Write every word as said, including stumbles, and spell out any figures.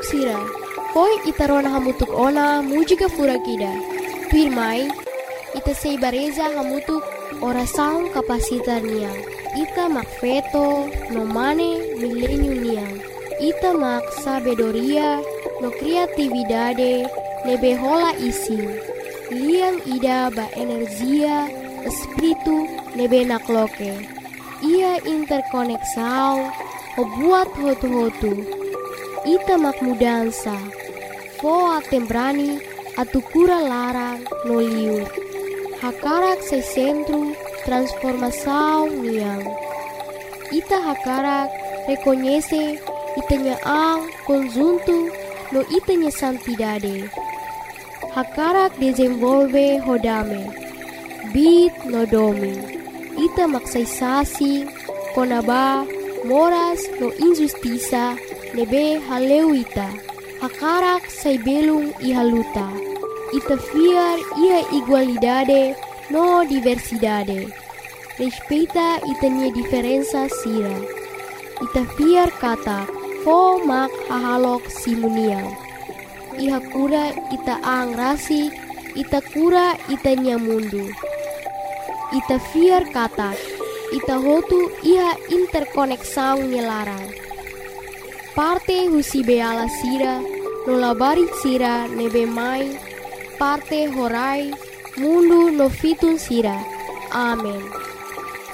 hamutuk sira. Poi ita rona hamutuk ona mujika fura kida. Pirmai, ita sei bareza hamutuk ora saung kapasitar niang. Ita mak feto no mane millennium niang. Ita mak sabedoria no kreatividade nebe hola isi. Liang ida ba energia espiritu nebe nakloke. Ia interkoneksau o buat hotu-hotu. Ita mak mudansa. Fo atembrani atukura larang no liur. Hakarak se centro transformação niang. Ita hakarak reconhece itanya ang conjunto no itanya santidade. Hakarak desenvolve hodame. Bit no domi. Ita maksaisasi konaba moras no injustiça nebe haleu ita. Hakarak sai belung ihaluta. Ita fiar ia igualdade no diversidade. Respeita itanya diferença sira. Ita fiar kata fo mak hahalok simuniang. Iha kura ita ang rasik, ita kura itanya mundu. Ita fiar kata, ita hotu iha interkoneksau nyelarang. Parte husi beala sira, nolabari sira nebe mai, parte horai, mundu no fitun sira. Amen.